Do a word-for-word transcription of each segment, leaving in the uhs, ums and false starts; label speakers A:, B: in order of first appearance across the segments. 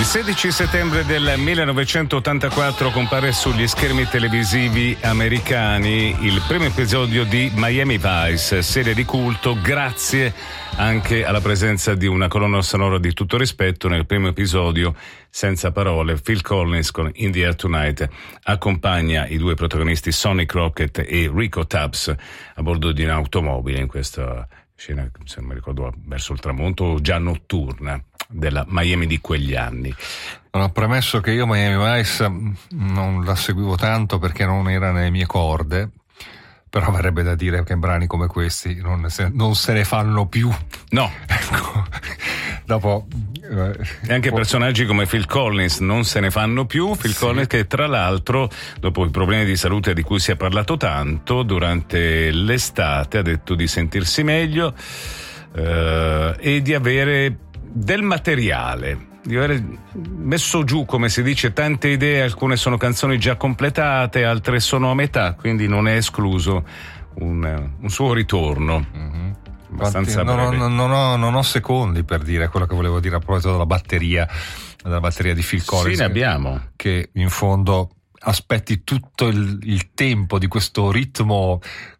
A: sedici settembre del millenovecentottantaquattro compare sugli schermi televisivi americani il primo episodio di Miami Vice, serie di culto, grazie anche alla presenza di una colonna sonora di tutto rispetto. Nel primo episodio, senza parole, Phil Collins con In the Air Tonight accompagna i due protagonisti Sonny Crockett e Rico Tubbs a bordo di un'automobile in questa scena, se non mi ricordo, verso il tramonto, già notturna della Miami di quegli anni.
B: Ho premesso che io Miami Vice non la seguivo tanto perché non era nelle mie corde, però verrebbe da dire che brani come questi non se, non se ne fanno più.
A: No.
B: Ecco, dopo
A: eh, e anche po- personaggi come Phil Collins non se ne fanno più. Phil sì. Collins, che tra l'altro, dopo i problemi di salute di cui si è parlato tanto durante l'estate, ha detto di sentirsi meglio eh, e di avere del materiale, di aver messo giù, come si dice, tante idee. Alcune sono canzoni già completate, altre sono a metà, quindi non è escluso un, un suo ritorno. Mm-hmm. Abbastanza
B: non,
A: breve.
B: Non, non, ho, non ho secondi per dire quello che volevo dire a proposito della batteria, della batteria di Phil Collins.
A: Sì, ne abbiamo.
B: Che in fondo aspetti tutto il, il tempo di questo ritmo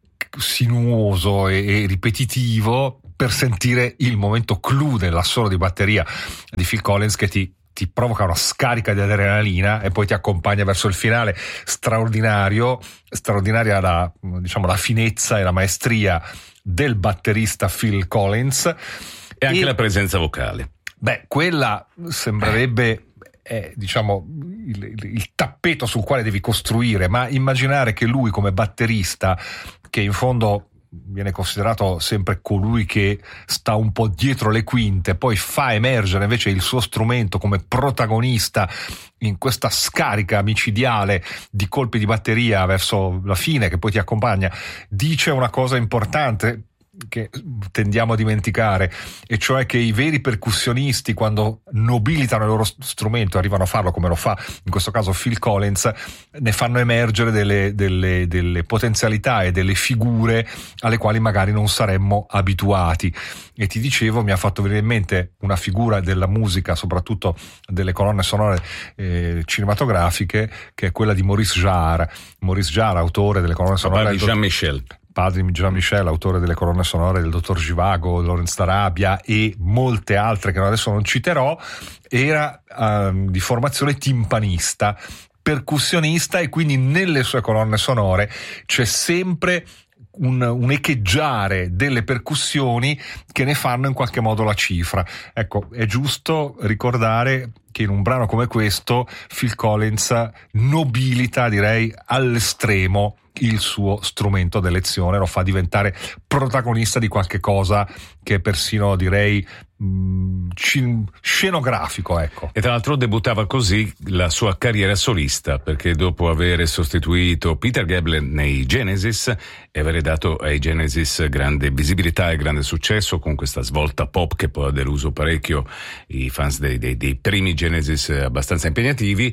B: sinuoso e, e ripetitivo per sentire il momento clou dell'assolo di batteria di Phil Collins, che ti, ti provoca una scarica di adrenalina e poi ti accompagna verso il finale. Straordinario, straordinaria la, diciamo, la finezza e la maestria del batterista Phil Collins.
A: E anche
B: e,
A: la presenza vocale.
B: Beh, quella sembrerebbe è, diciamo, il, il, il tappeto sul quale devi costruire, ma immaginare che lui come batterista, che in fondo viene considerato sempre colui che sta un po' dietro le quinte, poi fa emergere invece il suo strumento come protagonista in questa scarica micidiale di colpi di batteria verso la fine, che poi ti accompagna, dice una cosa importante che tendiamo a dimenticare, e cioè che i veri percussionisti, quando nobilitano il loro strumento, arrivano a farlo come lo fa in questo caso Phil Collins, ne fanno emergere delle, delle, delle potenzialità e delle figure alle quali magari non saremmo abituati. E ti dicevo, mi ha fatto venire in mente una figura della musica, soprattutto delle colonne sonore eh, cinematografiche, che è quella di Maurice Jarre. Maurice Jarre, autore delle colonne sonore
A: di Jean-Michel,
B: padre di Jean-Michel, autore delle colonne sonore del Dottor Zhivago, Lawrence d'Arabia e molte altre che adesso non citerò, era uh, di formazione timpanista, percussionista, e quindi nelle sue colonne sonore c'è sempre un, un echeggiare delle percussioni che ne fanno in qualche modo la cifra. Ecco, è giusto ricordare che in un brano come questo Phil Collins nobilita, direi, all'estremo il suo strumento d'elezione, lo fa diventare protagonista di qualche cosa che è persino, direi, mh, scenografico, ecco.
A: E tra l'altro debuttava così la sua carriera solista, perché dopo aver sostituito Peter Gabriel nei Genesis e aver dato ai Genesis grande visibilità e grande successo con questa svolta pop che poi ha deluso parecchio i fans dei, dei, dei primi Genesis abbastanza impegnativi,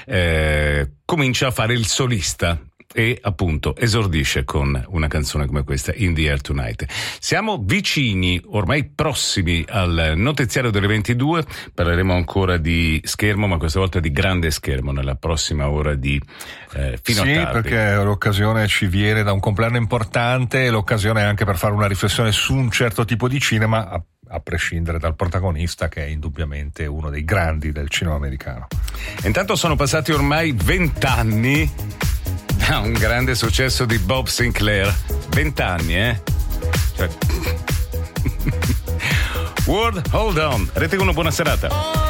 A: eh, comincia a fare il solista e appunto esordisce con una canzone come questa, In the Air Tonight. Siamo vicini, ormai prossimi al notiziario delle ventidue, parleremo ancora di schermo, ma questa volta di grande schermo nella prossima ora di eh, fino
B: sì,
A: a tardi.
B: Sì, perché l'occasione ci viene da un compleanno importante e l'occasione è anche per fare una riflessione su un certo tipo di cinema, a, a prescindere dal protagonista, che è indubbiamente uno dei grandi del cinema americano.
A: Intanto sono passati ormai vent'anni da un grande successo di Bob Sinclair. Vent'anni, eh? Cioè... World, hold on. Rete uno, buona serata.